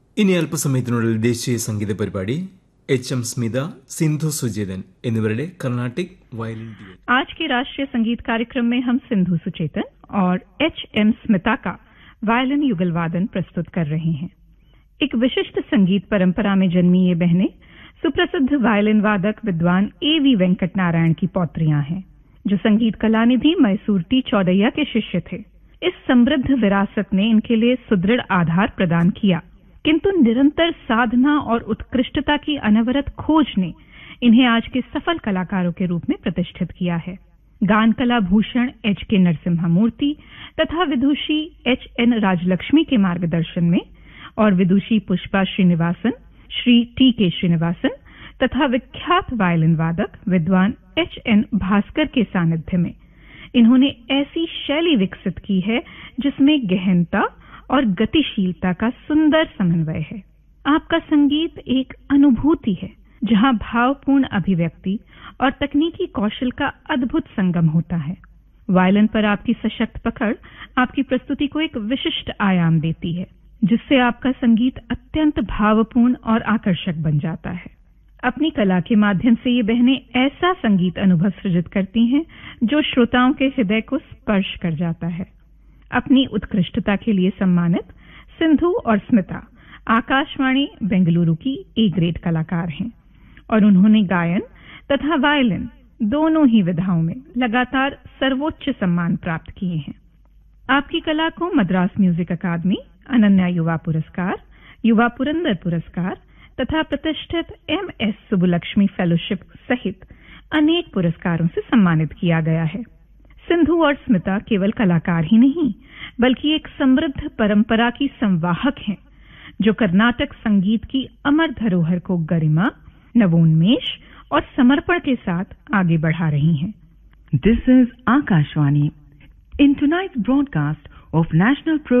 ഇനി അല്പസമയത്തിനുള്ളിൽ ദേശീയ സംഗീത പരിപാടി HM स्मिता, सिंधु सुचेतन എന്നിവരുടെ കർണാട്ടിക് വയലിൻ ഡ്യുവറ്റ്. आज के राष्ट्रीय संगीत कार्यक्रम में हम सिंधु सुचेतन और HM स्मिता का वायलिन युगल वादन प्रस्तुत कर रहे हैं. एक विशिष्ट संगीत परंपरा में जन्मी ये बहनें सुप्रसिद्ध वायलिन वादक विद्वान AV वेंकट नारायण की पौत्रियां हैं, जो संगीत कला निधि मैसूर टी चौडैया के शिष्य थे. इस समृद्ध विरासत ने इनके लिए सुदृढ़ आधार प्रदान किया, किंतु निरंतर साधना और उत्कृष्टता की अनवरत खोज ने इन्हें आज के सफल कलाकारों के रूप में प्रतिष्ठित किया है. गान कला भूषण HK नरसिम्हा मूर्ति तथा विदुषी HN राजलक्ष्मी के मार्गदर्शन में और विदुषी पुष्पा श्रीनिवासन, श्री TK श्रीनिवासन तथा विख्यात वायलिन वादक विद्वान HN भास्कर के सानिध्य में इन्होंने ऐसी शैली विकसित की है जिसमें गहनता और गतिशीलता का सुंदर समन्वय है. आपका संगीत एक अनुभूति है जहां भावपूर्ण अभिव्यक्ति और तकनीकी कौशल का अद्भुत संगम होता है. वायलिन पर आपकी सशक्त पकड़ आपकी प्रस्तुति को एक विशिष्ट आयाम देती है, जिससे आपका संगीत अत्यंत भावपूर्ण और आकर्षक बन जाता है. अपनी कला के माध्यम से ये बहनें ऐसा संगीत अनुभव सृजित करती हैं जो श्रोताओं के हृदय को स्पर्श कर जाता है. अपनी उत्कृष्टता के लिए सम्मानित सिंधु और स्मिता आकाशवाणी बेंगलुरु की A ग्रेड कलाकार हैं और उन्होंने गायन तथा वायलिन दोनों ही विधाओं में लगातार सर्वोच्च सम्मान प्राप्त किए हैं. आपकी कला को मद्रास म्यूजिक अकादमी, अनन्या युवा पुरस्कार, युवा पुरंदर पुरस्कार तथा प्रतिष्ठित MS सुबुलक्ष्मी फेलोशिप सहित अनेक पुरस्कारों से सम्मानित किया गया है. सिंधु और स्मिता केवल कलाकार ही नहीं बल्कि एक समृद्ध परंपरा की संवाहक हैं, जो कर्नाटक संगीत की अमर धरोहर को गरिमा, नवोन्मेष और समर्पण के साथ आगे बढ़ा रही हैं. This is Akashvani. In tonight's broadcast of National